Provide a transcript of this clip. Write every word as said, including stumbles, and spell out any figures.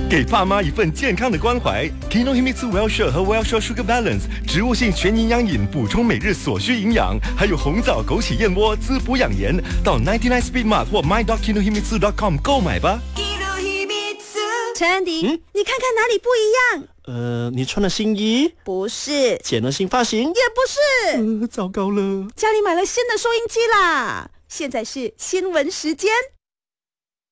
给爸妈一份健康的关怀。Kinohimitsu Well-Share 和 Well-Share Sugar Balance 植物性全营养饮，补充每日所需营养，还有红枣枸杞燕窝滋补养颜。到 ninety-nine Speed Mart 或 my dot kinohimitsu dot com 购买吧。 陈安迪，嗯，你看看哪里不一样？ 呃，你穿了新衣？ 不是。 剪了新发型？ 也不是。 呃，糟糕了， 家里买了新的收音机啦！现在是新闻时间。